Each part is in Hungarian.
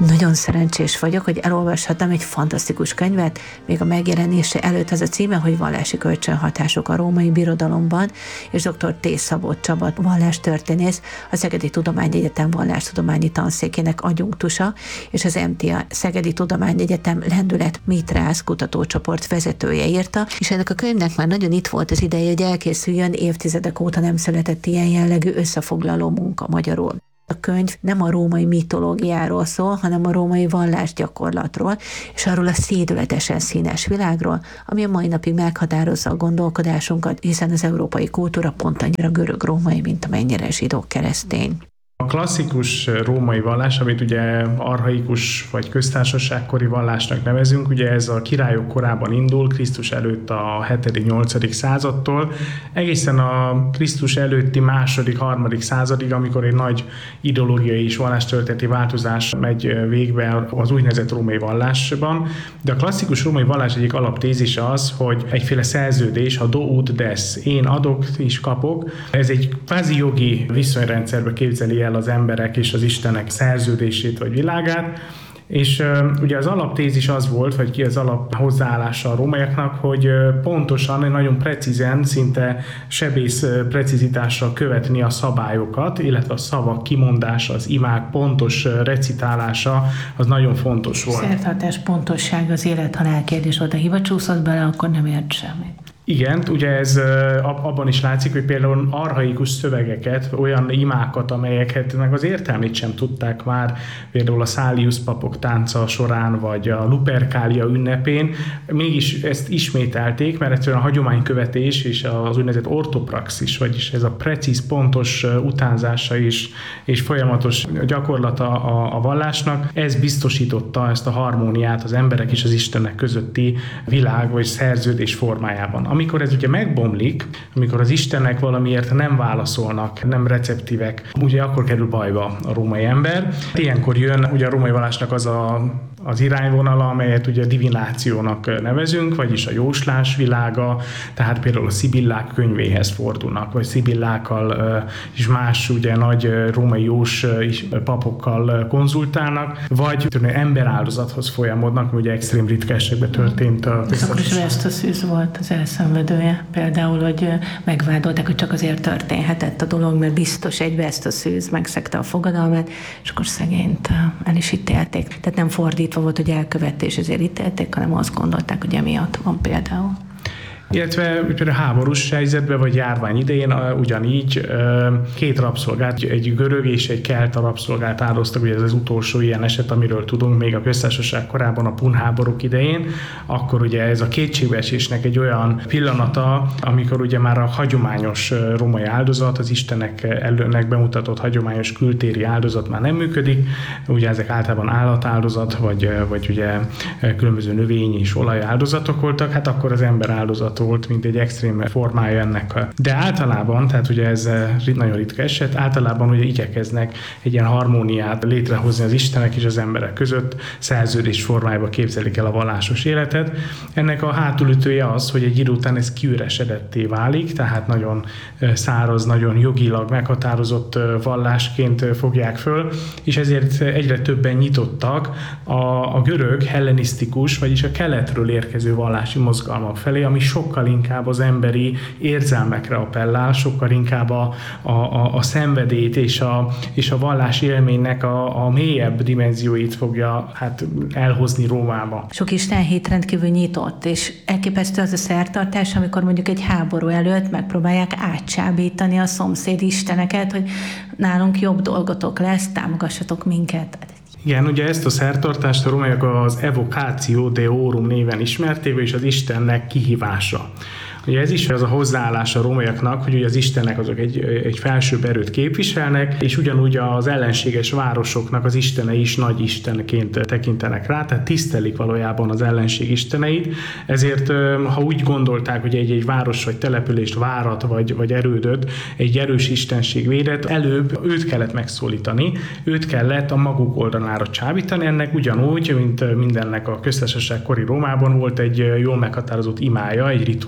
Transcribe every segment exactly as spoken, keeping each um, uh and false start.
Nagyon szerencsés vagyok, hogy elolvashattam egy fantasztikus könyvet, még a megjelenése előtt. Az a címe, hogy Vallási kölcsönhatások a római birodalomban, és dr. T. Szabó Csaba vallástörténész, a Szegedi Tudományegyetem vallástudományi tanszékének adjunktusa, és az em té á Szegedi Tudományegyetem Lendület Mitrász kutatócsoport vezetője írta, és ennek a könyvnek már nagyon itt volt az ideje, hogy elkészüljön, évtizedek óta nem született ilyen jellegű összefoglaló munka magyarul. A könyv nem a római mitológiáról szól, hanem a római vallásgyakorlatról, és arról a szédületesen színes világról, ami a mai napig meghatározza a gondolkodásunkat, hiszen az európai kultúra pont annyira görög-római, mint amennyire zsidó-keresztény. A klasszikus római vallás, amit ugye archaikus vagy köztársaságkori vallásnak nevezünk, ugye ez a királyok korában indul, Krisztus előtt a hetedik-nyolcadik századtól, egészen a Krisztus előtti második, harmadik századig, amikor egy nagy ideológiai és vallástörténeti változás megy végbe az úgynevezett római vallásban. De a klasszikus római vallás egyik alaptézise az, hogy egyféle szerződés, a do ut des, én adok és kapok, ez egy kvázi jogi viszonyrendszerbe képzeli el az emberek és az istenek szerződését vagy világát, és uh, ugye az alaptézis az volt, vagy ki az alap hozzáállása a rómaiaknak, hogy uh, pontosan, nagyon precízen, szinte sebész uh, precizitással követni a szabályokat, illetve a szavak kimondása, az imák pontos uh, recitálása, az nagyon fontos volt. Szertartás pontosság az élet-halál kérdés volt, a hiba csúszott bele, akkor nem ért semmit. Igen, ugye ez abban is látszik, hogy például archaikus szövegeket, olyan imákat, amelyeket meg az értelmét sem tudták már, például a Szálius papok tánca során, vagy a Lupercalia ünnepén, mégis ezt ismételték, mert egyszerűen a hagyománykövetés és az úgynevezett ortopraxis, vagyis ez a precíz, pontos utánzása is, és folyamatos gyakorlata a, a vallásnak, ez biztosította ezt a harmóniát az emberek és az istenek közötti világ vagy szerződés formájában. Amikor ez ugye megbomlik, amikor az istenek valamiért nem válaszolnak, nem receptívek, ugye akkor kerül bajba a római ember. Ilyenkor jön ugye a római vallásnak az a az irányvonala, amelyet ugye divinációnak nevezünk, vagyis a jóslás világa, tehát például a szibillák könyvéhez fordulnak, vagy szibillákkal és más ugye nagy római jós papokkal konzultálnak, vagy emberáldozathoz folyamodnak, ugye extrém ritka esetben történt. Ez akkor is Vesztoszűz volt az elszenvedője, például, hogy megvádolták, hogy csak azért történhetett a dolog, mert biztos egy Vesztoszűz megszegte a fogadalmat, és akkor szegényt el is ítélték. Tehát nem fordít volt, hogy elkövette, és ezért ítélték, hanem azt gondolták, hogy emiatt van például. Illetve például háborús helyzetben, vagy járvány idején ugyanígy két rabszolgát, egy görög és egy kelta rabszolgát áldoztak, ugye ez az utolsó ilyen eset, amiről tudunk még a köztársaság korában, a pun háborúk idején, akkor ugye ez a kétségbeesésnek egy olyan pillanata, amikor ugye már a hagyományos római áldozat, az istenek előnek bemutatott hagyományos kültéri áldozat már nem működik, ugye ezek általában állatáldozat, vagy, vagy ugye különböző növény és olajáldozatok voltak, hát akkor az ember áldozat volt, mint egy extrém formája ennek. De általában, tehát ugye ez nagyon ritka eset, általában ugye igyekeznek egy ilyen harmóniát létrehozni az istenek és az emberek között, szerződés formájába képzelik el a vallásos életet. Ennek a hátulütője az, hogy egy idő után ez kiüresedetté válik, tehát nagyon száraz, nagyon jogilag meghatározott vallásként fogják föl, és ezért egyre többen nyitottak a, a görög, hellenisztikus, vagyis a keletről érkező vallási mozgalmak felé, ami sok sokkal inkább az emberi érzelmekre appellál, sokkal inkább a, a, a, a szenvedélyt és a, és a vallás élménynek a, a mélyebb dimenzióit fogja hát elhozni Rómába. Sok istenhét rendkívül nyitott, és elképesztő az a szertartás, amikor mondjuk egy háború előtt megpróbálják átcsábítani a szomszéd isteneket, hogy nálunk jobb dolgotok lesz, támogassatok minket. Igen, ugye ezt a szertartást a rómaiak az evocatio deorum néven ismerték, és az Istennek kihívása. Ugye ez is az a hozzáállás a rómaiaknak, hogy ugye az istenek azok egy, egy felsőbb erőt képviselnek, és ugyanúgy az ellenséges városoknak az istenei is nagy istenként tekintenek rá, tehát tisztelik valójában az ellenség isteneit. Ezért, ha úgy gondolták, hogy egy-egy város vagy települést, várat vagy, vagy erődöt egy erős istenség védett, előbb őt kellett megszólítani, őt kellett a maguk oldalára csábítani. Ennek ugyanúgy, mint mindennek a köztársaság kori Rómában volt egy jól meghatározott imája, egy rituálé,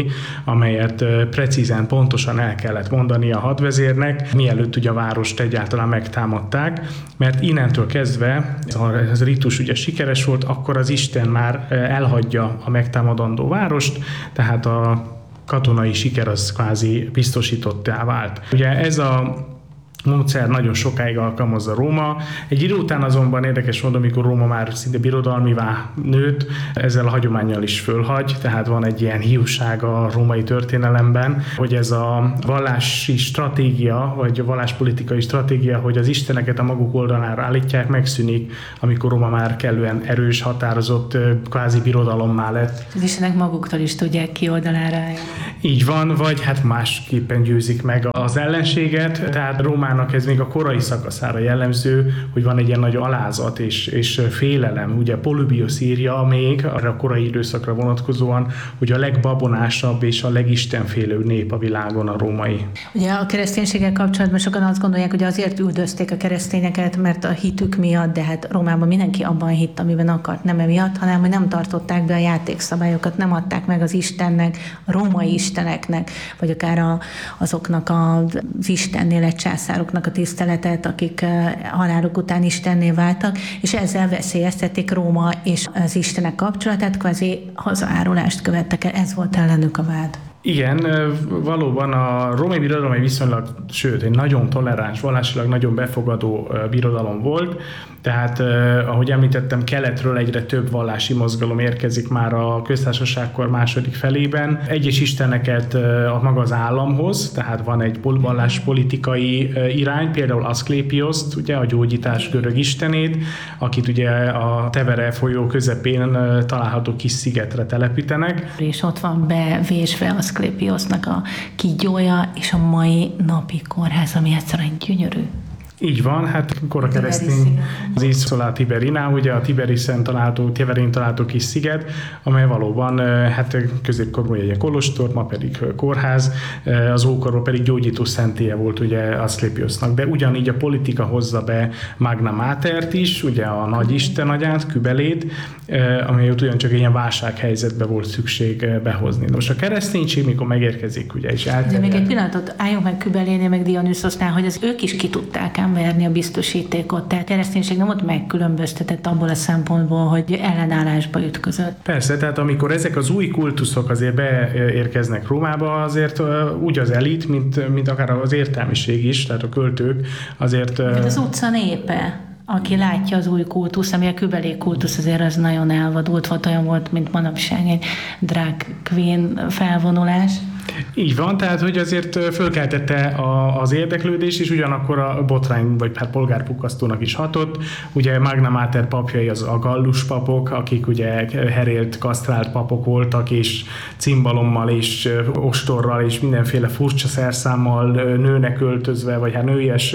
amelyet precízen, pontosan el kellett mondani a hadvezérnek, mielőtt ugye a várost egyáltalán megtámadták, mert innentől kezdve ez a ritus ugye sikeres volt, akkor az Isten már elhagyja a megtámadandó várost, tehát a katonai siker az kvázi biztosítottá vált. Ugye ez a módszer nagyon sokáig alkalmazza Róma. Egy idő után azonban érdekes módon, amikor Róma már szinte birodalmivá nőtt, ezzel a hagyománnyal is fölhagy, tehát van egy ilyen hiúság a római történelemben, hogy ez a vallási stratégia, vagy a valláspolitikai stratégia, hogy az isteneket a maguk oldalára állítják, megszűnik, amikor Róma már kellően erős, határozott, kvázi birodalommá lett. Az istenek maguktól is tudják ki oldalára állni. Így van, vagy hát másképpen győzik meg az ellenséget, tehát Rómának ez még a korai szakaszára jellemző, hogy van egy ilyen nagy alázat és, és félelem. Ugye Polybius írja még arra a korai időszakra vonatkozóan, hogy a legbabonásabb és a legistenfélőbb nép a világon a római. Ugye a kereszténységgel kapcsolatban sokan azt gondolják, hogy azért üldözték a keresztényeket, mert a hitük miatt, de hát Rómában mindenki abban hitt, amiben akart, nem emiatt, hanem hogy nem tartották be a játékszabályokat, nem adták meg az Istennek, a római isteneknek, vagy akár a, azoknak az Istennél egy császároknak a tiszteletet, akik haláluk után istenné váltak, és ezzel veszélyeztették Róma és az istenek kapcsolatát, kvázi hazaárulást követtek el. Ez volt ellenük a vád. Igen, valóban a római birodalom egy viszonylag, sőt, egy nagyon toleráns, vallásilag nagyon befogadó birodalom volt, tehát ahogy említettem, keletről egyre több vallási mozgalom érkezik már a köztársaságkor második felében. Egyes isteneket a maga az államhoz, tehát van egy valláspolitikai irány, például Aszklépioszt, ugye a gyógyítás görög istenét, akit ugye a Tevere folyó közepén található kis szigetre telepítenek. És ott van bevésve Aszklépiosnak a kígyója, és a mai napi kórház, ami egyszerűen gyönyörű. Így van, hát kora keresztény az Isola Tiberina, ugye a Tiberisen található, Tiberin található kis sziget, amely valóban hát középkorban egy kolostor, ma pedig kórház, az ókorban pedig gyógyító szentélye volt ugye Aszklépiosnak, de ugyanígy a politika hozza be Magna Matert is, ugye a nagy istenagyát, Kybelét, amely ott ugyancsak egy ilyen válsághelyzetbe volt szükség behozni. De most a kereszténység, mikor megérkezik, ugye is elterjed. De még egy pillanatot álljunk meg Kybelénél, meg Dionüszosnál, hogy az ők is ki tudták verni a biztosítékot. Tehát a kereszténység nem ott megkülönböztetett abból a szempontból, hogy ellenállásba ütközött. Persze, tehát amikor ezek az új kultuszok azért beérkeznek Rómába, azért úgy az elit, mint, mint akár az értelmiség is, tehát a költők azért... Hát az utca népe, aki látja az új kultusz, ami a Kybelé kultusz, azért az nagyon elvadult volt, olyan volt, mint manapság egy drag queen felvonulás. Így van, tehát hogy azért fölkeltette a, az érdeklődés, és ugyanakkor a botrány, vagy hát polgárpukkasztónak is hatott. Ugye Magna Mater papjai az a gallus papok, akik ugye herélt, kasztrált papok voltak, és cimbalommal, és ostorral, és mindenféle furcsa szerszámmal nőnek öltözve, vagy hát nőies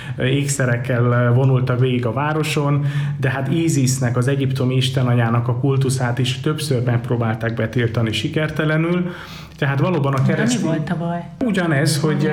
ékszerekkel vonultak végig a városon, de hát Ízisnek, az egyiptomi istenanyának a kultuszát is többször megpróbálták betiltani sikertelenül. Tehát valóban a keresztény... Mi volt a baj? Ugyanez, hogy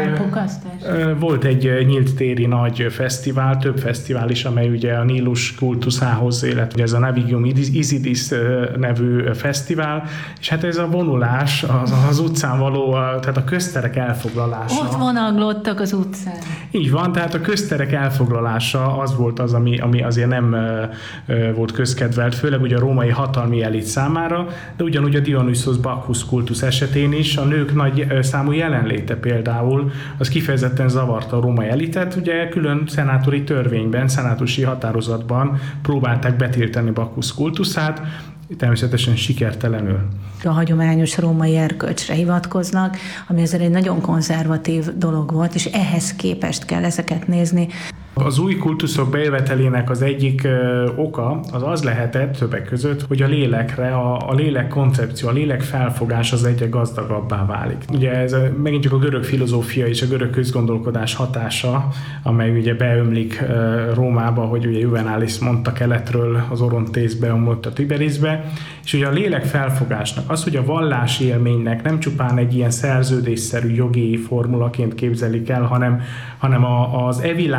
volt egy nyílt téri nagy fesztivál, több fesztivál is, amely ugye a Nílus kultuszához, illetve ez a Navigium Isidis nevű fesztivál, és hát ez a vonulás az, az utcán való, tehát a közterek elfoglalása. Ott vonaglottak az utcán. Így van, tehát a közterek elfoglalása az volt az, ami, ami azért nem volt közkedvelt, főleg ugye a római hatalmi elit számára, de ugyanúgy a Dionysos Bacchus kultusz esetén is a nők nagy számú jelenléte például, az kifejezetten zavarta a római elitet, ugye külön szenátori törvényben, szenátusi határozatban próbálták betiltani Bacchus kultuszát, természetesen sikertelenül. A hagyományos római erkölcsre hivatkoznak, ami azért egy nagyon konzervatív dolog volt, és ehhez képest kell ezeket nézni. Az új kultuszok bejövetelének az egyik ö, oka az az lehetett többek között, hogy a lélekre, a, a lélek koncepció, a lélek felfogás az egyre gazdagabbá válik. Ugye ez a, megint csak a görög filozófia és a görög közgondolkodás hatása, amely ugye beömlik ö, Rómába, hogy ugye Juvenalis mondta keletről, az Orontészbe ömlött a Tiberisbe, és ugye a lélek felfogásnak az, hogy a vallási élménynek nem csupán egy ilyen szerződésszerű jogi formulaként képzelik el, hanem, hanem a, az evilági boldogság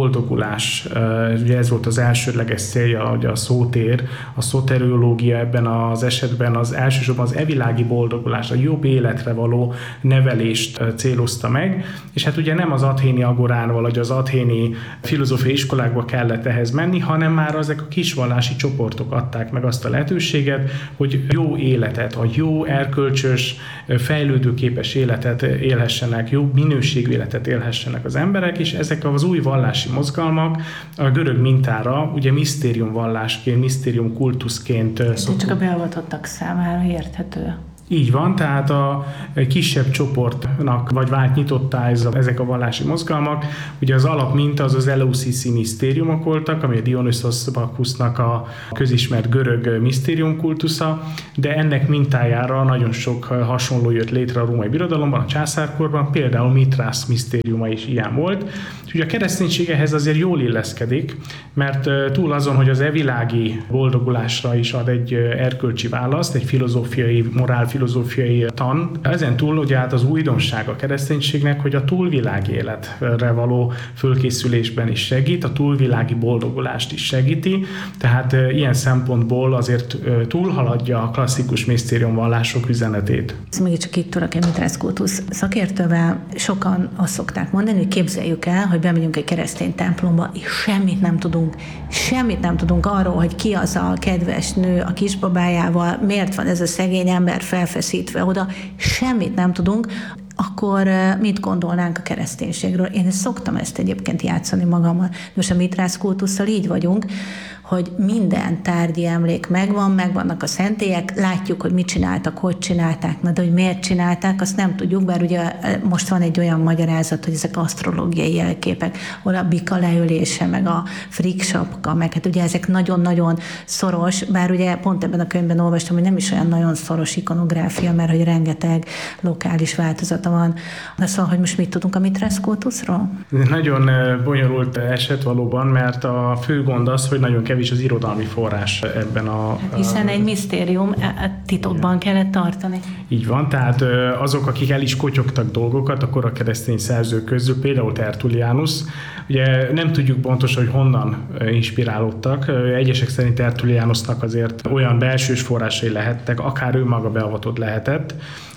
boldogulás, ugye ez volt az elsődleges célja, ugye a szótér, a szoteriológia ebben az esetben az elsősorban az evilági boldogulás, a jobb életre való nevelést célozta meg, és hát ugye nem az athéni agorán vagy az athéni filozófiai iskolákba kellett ehhez menni, hanem már ezek a kisvallási csoportok adták meg azt a lehetőséget, hogy jó életet, a jó erkölcsös, fejlődőképes életet élhessenek, jó minőségű életet élhessenek az emberek, és ezek az új vallási mozgalmak a görög mintára ugye misztérium vallásként, misztérium kultuszként szoktuk. Csak a beavatottak számára érthető. Így van, tehát a kisebb csoportnak vagy vált nyitottá ez a, ezek a vallási mozgalmak. Ugye az alapminta az az Eleusiszi misztériumok voltak, ami a Dionysos Bacchusnak a közismert görög misztériumkultusza, de ennek mintájára nagyon sok hasonló jött létre a római birodalomban, a császárkorban, például Mitrász misztériuma is ilyen volt. És ugye a kereszténység ehhez azért jól illeszkedik, mert túl azon, hogy az evilági boldogulásra is ad egy erkölcsi választ, egy filozófiai, morálfilozófiai tan, ezen túl ugye hát az újdonság a kereszténységnek, hogy a túlvilági életre való fölkészülésben is segít, a túlvilági boldogulást is segíti, tehát ilyen szempontból azért túlhaladja a klasszikus misztériumvallások üzenetét. Ez mégiscsak itt tudok egy Mitrász kultusz szakértővel, sokan azt szokták mondani, hogy képzeljük el, hogy bemegyünk egy keresztény templomba, és semmit nem tudunk, semmit nem tudunk arról, hogy ki az a kedves nő a kisbabájával, miért van ez a szegény ember felfeszítve oda, semmit nem tudunk, akkor mit gondolnánk a kereszténységről? Én szoktam ezt egyébként játszani magammal. Most a Mitrász kultusszal így vagyunk, hogy minden tárgyi emlék megvan, megvannak a szentélyek, látjuk, hogy mit csináltak, hogy csinálták, na de hogy miért csinálták, azt nem tudjuk, bár ugye most van egy olyan magyarázat, hogy ezek asztrológiai jelképek, ahol a bika leülése, meg a friksapka, meg hát ugye ezek nagyon-nagyon szoros, bár ugye pont ebben a könyvben olvastam, hogy nem is olyan nagyon szoros ikonográfia, mert hogy rengeteg lokális változata van. De szóval, hogy most mit tudunk a Mitrász kultuszról? Nagyon bonyolult eset valóban, mert a fő gond az, hogy nagyon kevés az irodalmi forrás ebben a... Hát hiszen egy misztérium titokban kellett tartani. Így van, tehát azok, akik el is kotyogtak dolgokat, akkor a keresztény szerzők közül, például Tertullianus, ugye nem tudjuk pontosan, hogy honnan inspirálódtak. Egyesek szerint Tertullianusnak azért olyan belsős forrásai lehettek, akár ő maga beavatott lehetett,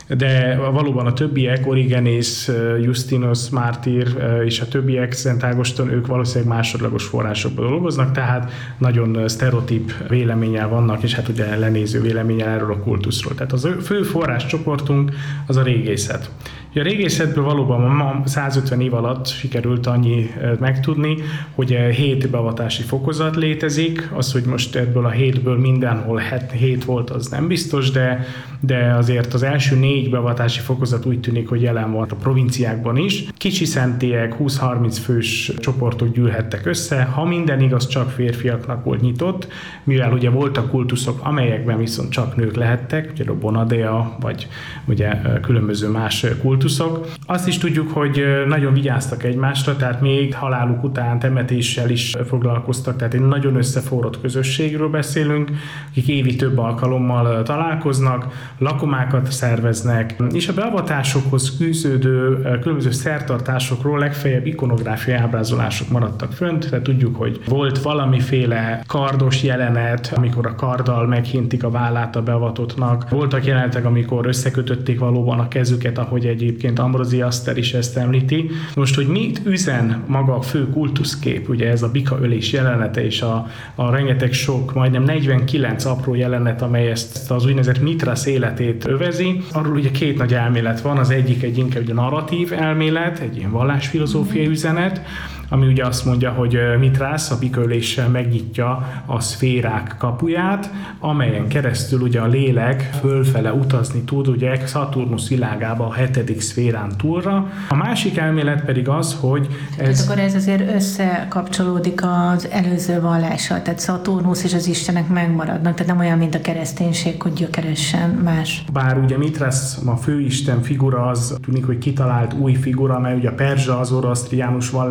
de valóban a többiek, Origenész, Justinus, Mártír és a többiek, Szent Ágoston, ők valószínűleg másodlagos forrásokból dolgoznak, tehát nagyon sztereotíp véleménnyel vannak, és hát ugye lenéző véleménnyel erről a kultuszról. Tehát az fő forráscsoportunk az a régészet. A régészetből valóban ma százötven év alatt sikerült annyi megtudni, hogy hét beavatási fokozat létezik. Az, hogy most ebből a hétből mindenhol hét volt, az nem biztos, de, de azért az első négy beavatási fokozat úgy tűnik, hogy jelen volt a provinciákban is. Kicsi szentélyek, húsz-harminc fős csoportok gyűlhettek össze, ha minden igaz, csak férfiaknak volt nyitott, mivel ugye voltak kultuszok, amelyekben viszont csak nők lehettek, ugye a Bonadea, vagy ugye különböző más kultuszok. Azt is tudjuk, hogy nagyon vigyáztak egymásra, tehát még haláluk után temetéssel is foglalkoztak, tehát egy nagyon összeforrott közösségről beszélünk, akik évi több alkalommal találkoznak, lakomákat szerveznek, és a beavatásokhoz fűződő különböző szertartásokról legfeljebb ikonográfiai ábrázolások maradtak fönt, tehát tudjuk, hogy volt valamiféle kardos jelenet, amikor a karddal meghintik a vállát a beavatottnak, voltak jelenetek, amikor összekötötték valóban a kezüket, ahogy egy Egyébként Ambrósi Aster is ezt említi. Most, hogy mit üzen maga a fő kultuszkép, ugye ez a bikaölés jelenete és a, a rengeteg sok, majdnem negyvenkilenc apró jelenet, amely ezt az úgynevezett Mitrász életét övezi. Arról ugye két nagy elmélet van, az egyik egy inkább egy narratív elmélet, egy ilyen vallásfilozófiai üzenet, ami ugye azt mondja, hogy Mitrász a bikaöléssel megnyitja a szférák kapuját, amelyen keresztül ugye a lélek fölfele utazni tud, ugye Szaturnusz világába a hetedik szférán túlra. A másik elmélet pedig az, hogy ez... Tehát akkor ez azért összekapcsolódik az előző vallással, tehát Szaturnusz és az istenek megmaradnak, tehát nem olyan, mint a kereszténység, hogy gyökeresen más. Bár ugye Mitrász, a főisten figura, az tűnik, hogy kitalált új figura, amely ugye a perzsa, az orosztriánus vallásból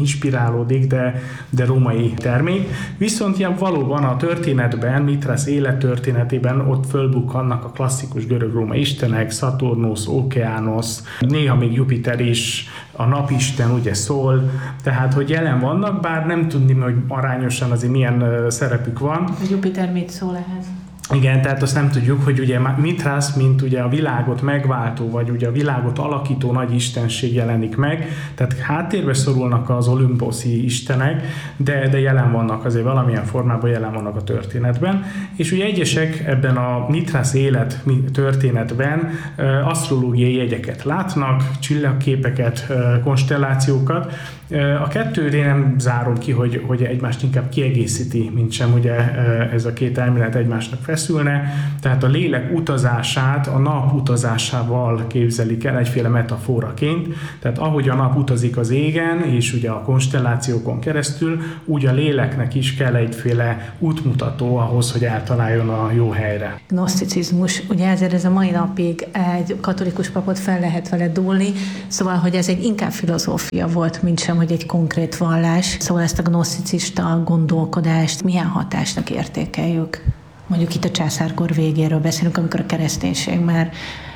inspirálódik, de, de római termék. Viszont ilyen valóban a történetben, Mithrász élettörténetében ott fölbukkannak a klasszikus görög-római istenek, Szaturnusz, Okeánosz, néha még Jupiter is, a napisten ugye szól, tehát hogy jelen vannak, bár nem tudni, hogy arányosan azért milyen szerepük van. A Jupiter mit szól ehhez? Igen, tehát azt nem tudjuk, hogy ugye Mithrász, mint ugye a világot megváltó, vagy ugye a világot alakító nagy istenség jelenik meg, tehát háttérbe szorulnak az olimposzi istenek, de, de jelen vannak azért valamilyen formában, jelen vannak a történetben, és ugye egyesek ebben a Mithrász élet történetben asztrológiai jegyeket látnak, csillagképeket, konstellációkat. A kettőt én nem zárom ki, hogy, hogy egymást inkább kiegészíti, mint sem ugye ez a két elmélet egymásnak feszülne. Tehát a lélek utazását a nap utazásával képzelik el egyféle metaforaként. Tehát ahogy a nap utazik az égen, és ugye a konstellációkon keresztül, úgy a léleknek is kell egyféle útmutató ahhoz, hogy eltaláljon a jó helyre. Gnoszticizmus, ugye ezért ez a mai napig egy katolikus papot fel lehet vele dúlni, szóval, hogy ez egy inkább filozófia volt, mint sem, hogy egy konkrét vallás. Szóval ezt a gnoszticista gondolkodást milyen hatásnak értékeljük? Mondjuk itt a császárkor végéről beszélünk, amikor a kereszténység már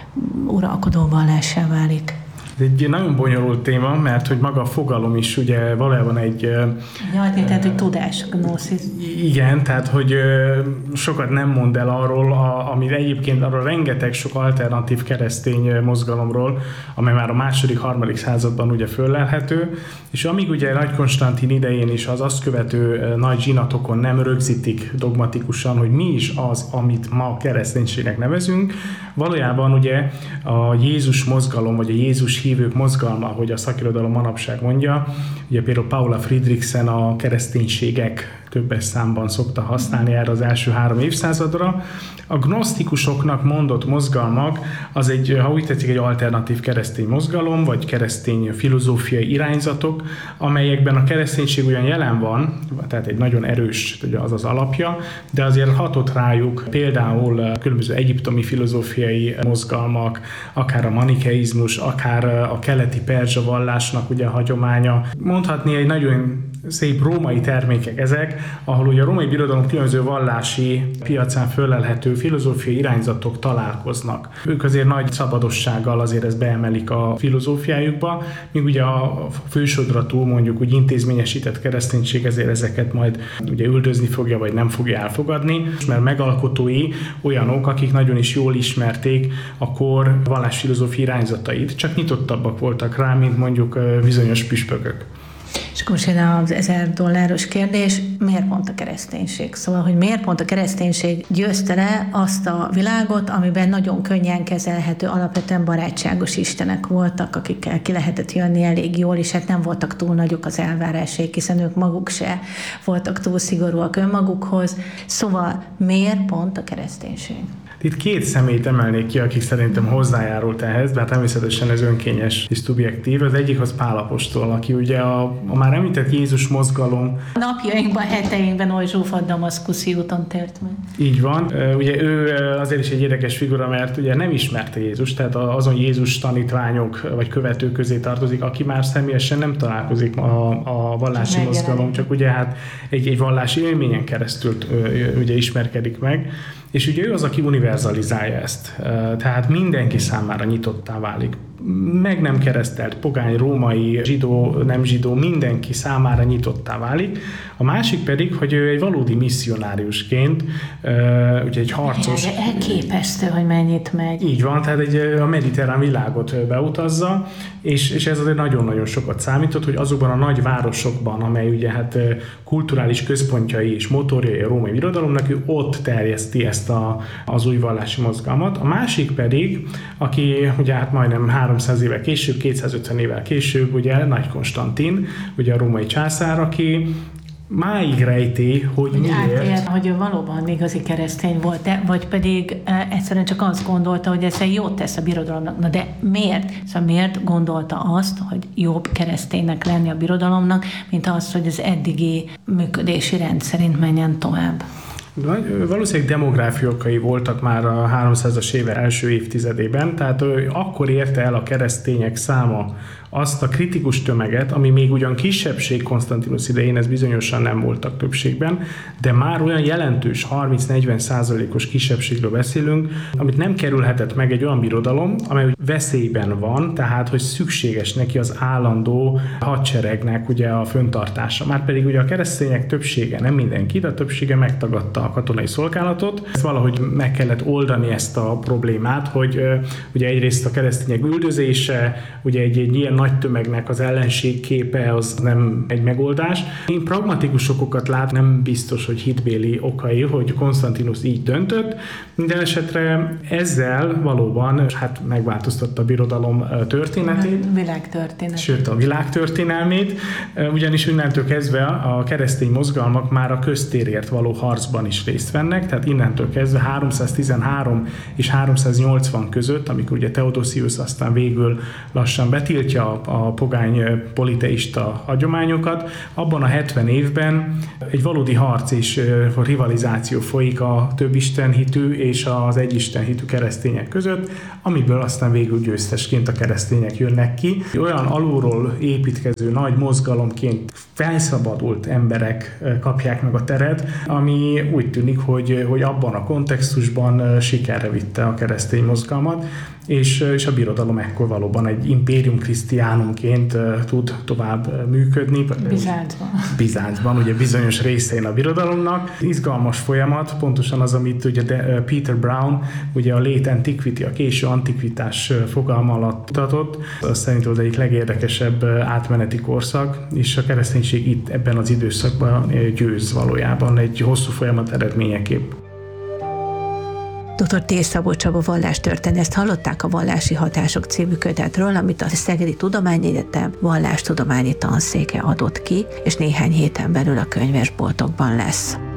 uralkodó vallássá válik. Ez egy nagyon bonyolult téma, mert hogy maga a fogalom is ugye valójában egy... Ja, tehát, hogy tudás, gnoszis. Igen, tehát, hogy sokat nem mond el arról, ami egyébként arról rengeteg sok alternatív keresztény mozgalomról, amely már a második, harmadik században ugye föllelhető, és amíg ugye Nagy Konstantin idején is az azt követő nagy zsinatokon nem rögzítik dogmatikusan, hogy mi is az, amit ma kereszténységnek nevezünk, valójában ugye a Jézus mozgalom, vagy a Jézus hívők mozgalma, ahogy a szakirodalom manapság mondja, ugye például Paula Fridriksen a kereszténységek többes számban szokta használni erre az első három évszázadra. A gnosztikusoknak mondott mozgalmak az egy, ha úgy tetszik, egy alternatív keresztény mozgalom, vagy keresztény filozófiai irányzatok, amelyekben a kereszténység ugyan jelen van, tehát egy nagyon erős, az az alapja, de azért hatott rájuk például különböző egyiptomi filozófiai mozgalmak, akár a manikeizmus, akár a keleti perzsa vallásnak ugye a hagyománya. Mondhatni egy nagyon szép római termékek ezek, ahol ugye a római birodalom különböző vallási piacán fölelhető filozófiai irányzatok találkoznak. Ők azért nagy szabadossággal azért ezt beemelik a filozófiájukba, míg ugye a fősodratú, mondjuk úgy intézményesített kereszténység ezért ezeket majd ugye üldözni fogja, vagy nem fogja elfogadni, mert megalkotói olyanok, akik nagyon is jól ismerték a kor vallásfilozófiai irányzatait, csak nyitottabbak voltak rá, mint mondjuk bizonyos püspökök. És akkor most jön az ezer dolláros kérdés, miért pont a kereszténység? Szóval, hogy miért pont a kereszténység győzte le azt a világot, amiben nagyon könnyen kezelhető, alapvetően barátságos istenek voltak, akikkel ki lehetett jönni elég jól, és hát nem voltak túl nagyok az elvárásaik, hiszen ők maguk se voltak túl szigorúak önmagukhoz. Szóval miért pont a kereszténység? Itt két személyt emelnék ki, akik szerintem hozzájárult ehhez, de hát természetesen ez önkényes és szubjektív. Az egyik az Pál apostol, aki ugye a, a már említett Jézus mozgalom. Napjainkban, heteinkben oly zsúfolt damaszkuszi úton tért meg. Így van. Ugye ő azért is egy érdekes figura, mert ugye nem ismerte Jézus, tehát azon Jézus tanítványok vagy követők közé tartozik, aki már személyesen nem találkozik a, a vallási csak mozgalom, csak ugye hát egy, egy vallási élményen keresztül ugye ismerkedik meg. És ugye ő az, aki univerzalizálja ezt. Tehát mindenki számára nyitottá válik. Meg nem keresztelt, pogány, római, zsidó, nem zsidó, mindenki számára nyitottá válik. A másik pedig, hogy ő egy valódi misszionáriusként, ugye egy harcos... Ez elképesztő, hogy mennyit megy. Így van, tehát egy, a mediterrán világot beutazza, és, és ez azért nagyon-nagyon sokat számított, hogy azokban a nagy városokban, amely ugye hát kulturális központjai és motorjai a római birodalomnak, ő ott terjeszti ezt a, az új vallási mozgalmat. A másik pedig, aki ugye hát majdnem háromszáz évvel később, kétszázötven évvel később, ugye Nagy Konstantin, ugye a római császár, aki máig rejti, hogy, hogy miért. Átért, hogy ő valóban igazi keresztény volt, de, vagy pedig e, egyszerűen csak azt gondolta, hogy ez jót tesz a birodalomnak. Na de miért? Szóval miért gondolta azt, hogy jobb kereszténynek lenni a birodalomnak, mint az, hogy az eddigi működési rend szerint menjen tovább? Valószínűleg demográfiai okai voltak már a háromszázas éve első évtizedében, tehát akkor érte el a keresztények száma azt a kritikus tömeget, ami még ugyan kisebbség Konstantinusz idején, ez bizonyosan nem voltak többségben, de már olyan jelentős harminc-negyven százalékos kisebbségről beszélünk, amit nem kerülhetett meg egy olyan birodalom, amely veszélyben van, tehát hogy szükséges neki az állandó hadseregnek ugye a föntartása. Márpedig ugye a keresztények többsége, nem mindenki, de a többsége megtagadta a katonai szolgálatot. Ezt valahogy meg kellett oldani ezt a problémát, hogy ugye egyrészt a keresztények üldözése, ugye egy, egy ilyen nagy tömegnek az ellenségképe az nem egy megoldás. Én pragmatikus okokat lát, nem biztos, hogy hitbéli okai, hogy Konstantinusz így döntött. Minden esetre ezzel valóban hát megváltoztatta a birodalom történetét. A világtörténet. Sőt, a világ történelmét, ugyanis innentől kezdve a keresztény mozgalmak már a köztérért való harcban is részt vennek, tehát innentől kezdve háromszáztizenhárom és háromszáznyolcvan között, amikor ugye Theodosius aztán végül lassan betiltja a, a pogány politeista hagyományokat, abban a hetven évben egy valódi harc és rivalizáció folyik a több istenhitű és az egyistenhitű keresztények között, amiből aztán végül győztesként a keresztények jönnek ki. Olyan alulról építkező nagy mozgalomként felszabadult emberek kapják meg a teret, ami úgy tűnik, hogy, hogy abban a kontextusban sikerre vitte a keresztény mozgalmat, és, és a birodalom ekkor valóban egy impérium christianumként tud tovább működni. Bizáncban. Bizáncban, ugye bizonyos részein a birodalomnak. Izgalmas folyamat, pontosan az, amit ugye Peter Brown, ugye a late antiquity, a késő antikvitás fogalma alatt mutatott. Az szerintem az egyik legérdekesebb átmeneti korszak, és a kereszténység itt ebben az időszakban győz valójában egy hosszú folyamat eredményeképp. doktor T. Szabó Csaba vallástörténészt hallották a Vallási Hatások című kötetről, amit a Szegedi Tudományegyetem vallástudományi tanszéke adott ki, és néhány héten belül a könyvesboltokban lesz.